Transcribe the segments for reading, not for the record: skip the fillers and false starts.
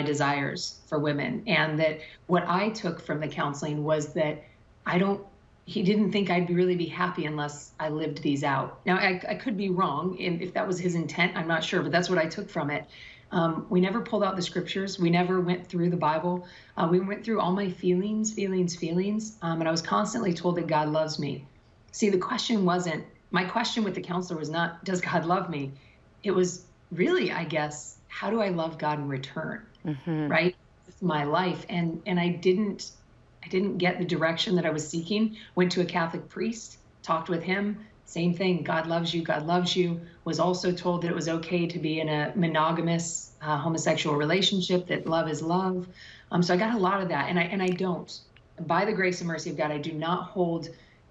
desires for women. And that what I took from the counseling was that I don't, he didn't think I'd really be happy unless I lived these out. Now, I could be wrong, and if that was his intent, I'm not sure, but that's what I took from it. We never pulled out the scriptures. We never went through the Bible. We went through all my feelings. And I was constantly told that God loves me. See, my question with the counselor was not, does God love me? It was really, I guess, how do I love God in return? Right? It's my life. And I didn't get the direction that I was seeking. Went to a Catholic priest, talked with him. Same thing, God loves you, God loves you. Was also told that it was okay to be in a monogamous homosexual relationship, that love is love. So I got a lot of that, and I don't. By the grace and mercy of God, I do not hold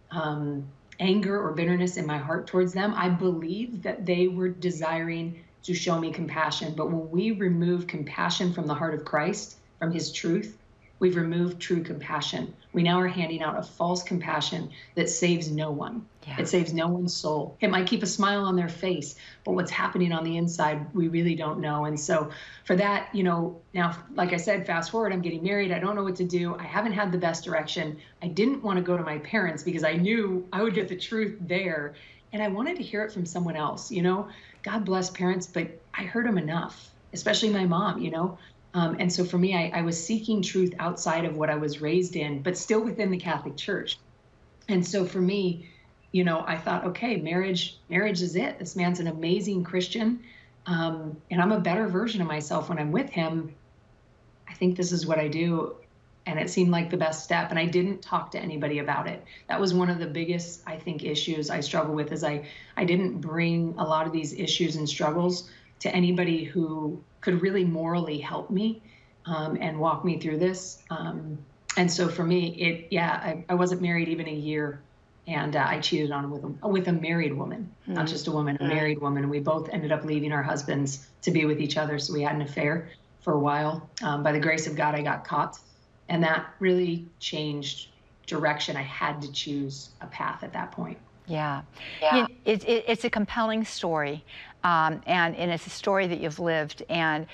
anger or bitterness in my heart towards them. I believe that they were desiring to show me compassion. But when we remove compassion from the heart of Christ, from his truth, we've removed true compassion. We now are handing out a false compassion that saves no one. Yeah. It saves no one's soul. It might keep a smile on their face, but what's happening on the inside, we really don't know. And so for that, now, like I said, fast forward, I'm getting married. I don't know what to do. I haven't had the best direction. I didn't want to go to my parents because I knew I would get the truth there. And I wanted to hear it from someone else. God bless parents, but I heard them enough, especially my mom, And so for me, I was seeking truth outside of what I was raised in, but still within the Catholic Church. And so for me, I thought, okay, marriage is it. This man's an amazing Christian. And I'm a better version of myself when I'm with him. I think this is what I do. And it seemed like the best step. And I didn't talk to anybody about it. That was one of the biggest, I think, issues I struggle with, is I didn't bring a lot of these issues and struggles to anybody who could really morally help me and walk me through this. And so for me, I wasn't married even a year, and I cheated on with a married woman, not just a woman, a married woman. And we both ended up leaving our husbands to be with each other. So we had an affair for a while. By the grace of God, I got caught, and that really changed direction. I had to choose a path at that point. Yeah. It's a compelling story, and it's a story that you've lived. And,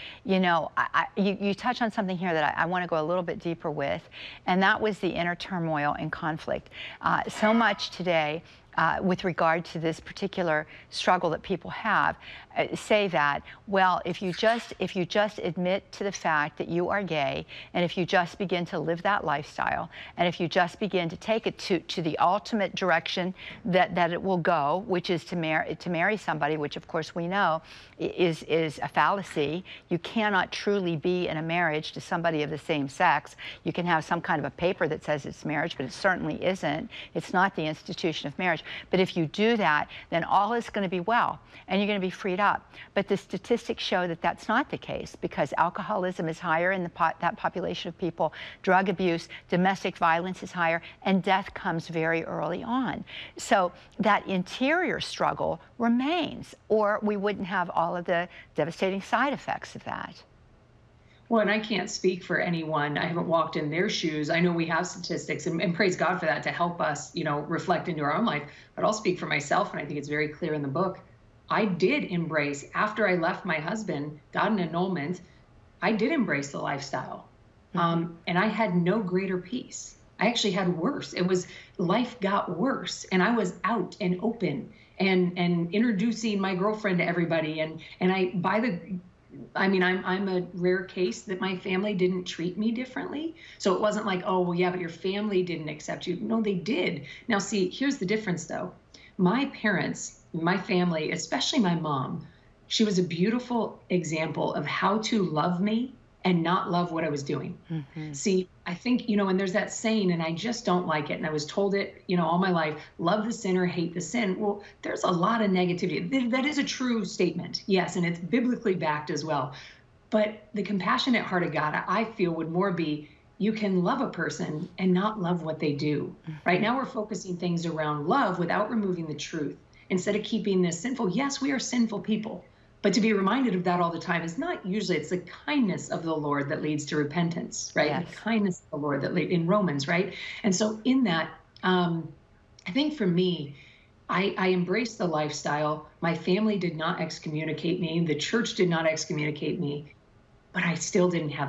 you touch on something here that I want to go a little bit deeper with, and that was the inner turmoil and conflict. So much today with regard to this particular struggle that people have, say that, well, if you just admit to the fact that you are gay, and if you just begin to live that lifestyle, and if you just begin to take it to the ultimate direction that it will go, which is to marry somebody, which of course we know is a fallacy. You cannot truly be in a marriage to somebody of the same sex. You can have some kind of a paper that says it's marriage, but it certainly isn't. It's not the institution of marriage. But if you do that, then all is going to be well, and you're going to be freed up. But the statistics show that that's not the case, because alcoholism is higher in that population of people, drug abuse, domestic violence is higher, and death comes very early on. So that interior struggle remains, or we wouldn't have all of the devastating side effects of that. Well, and I can't speak for anyone. I haven't walked in their shoes. I know we have statistics, and praise God for that, to help us, reflect into our own life. But I'll speak for myself, and I think it's very clear in the book. I did embrace, after I left my husband, got an annulment, I did embrace the lifestyle. And I had no greater peace. I actually had worse. Life got worse, and I was out and open and introducing my girlfriend to everybody. I'm a rare case that my family didn't treat me differently. So it wasn't like, oh, well, yeah, but your family didn't accept you. No, they did. Now, see, here's the difference, though. My parents, my family, especially my mom, she was a beautiful example of how to love me and not love what I was doing. See, I think, and there's that saying, and I just don't like it, and I was told it, all my life, love the sinner, hate the sin. Well, there's a lot of negativity. That is a true statement, yes, and it's biblically backed as well. But the compassionate heart of God, I feel, would more be, you can love a person and not love what they do. Right now we're focusing things around love without removing the truth. Instead of keeping this sinful, yes, we are sinful people. But to be reminded of that all the time is not usually, it's the kindness of the Lord that leads to repentance, right? Yes. The kindness of the Lord that leads in Romans, right? And so in that, I think for me, I embraced the lifestyle. My family did not excommunicate me. The church did not excommunicate me, but I still didn't have